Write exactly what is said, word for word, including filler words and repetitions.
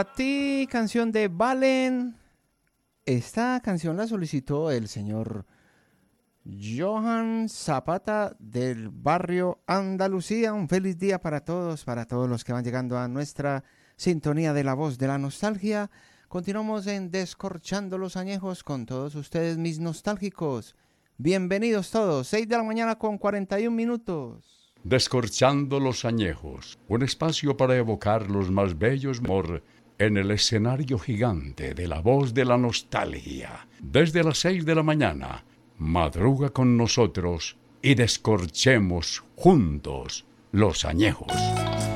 A ti, canción de Valen. Esta canción la solicitó el señor Johan Zapata del barrio Andalucía. Un feliz día para todos, para todos los que van llegando a nuestra sintonía de la voz de la nostalgia. Continuamos en Descorchando los Añejos con todos ustedes, mis nostálgicos. Bienvenidos todos, seis de la mañana con cuarenta y un minutos. Descorchando los Añejos, un espacio para evocar los más bellos amor en el escenario gigante de la voz de la nostalgia. Desde las seis de la mañana, madruga con nosotros y descorchemos juntos los añejos.